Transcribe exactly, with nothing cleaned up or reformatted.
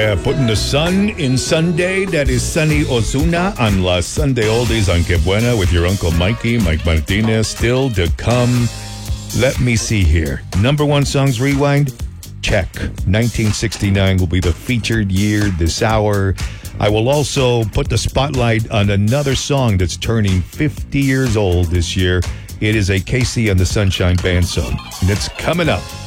Uh, putting the sun in Sunday. That is Sunny Ozuna on La Sunday Oldies on Que Buena with your Uncle Mikey, Mike Martinez. Still to come. Let me see here. Number one songs rewind. Check. nineteen sixty-nine will be the featured year this hour. I will also put the spotlight on another song that's turning fifty years old this year. It is a Casey and the Sunshine Band song. And it's coming up.